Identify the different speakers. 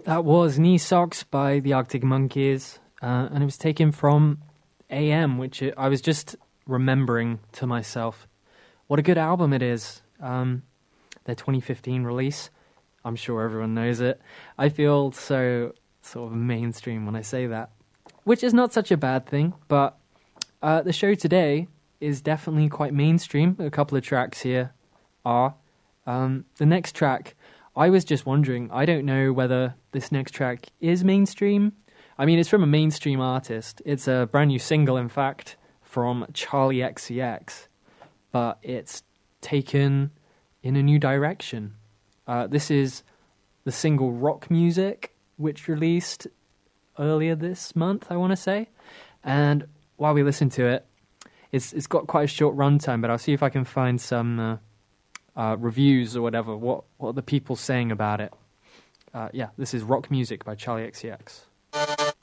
Speaker 1: That was Knee Socks by the Arctic Monkeys, and it was taken from AM, which I was just remembering to myself what a good album it is. Their 2015 release. I'm sure everyone knows it. I feel so sort of mainstream when I say that, which is not such a bad thing, but the show today is definitely quite mainstream. A couple of tracks here are. The next track, I was just wondering, I don't know whether this next track is mainstream. I mean, it's from a mainstream artist. It's a brand new single, in fact, from Charlie XCX, but it's taken in a new direction. This is the single Rock Music, which released earlier this month, I want to say. And while we listen to it, it's got quite a short runtime, but I'll see if I can find some reviews or whatever, what are the people saying about it. This is Rock Music by Charlie XCX.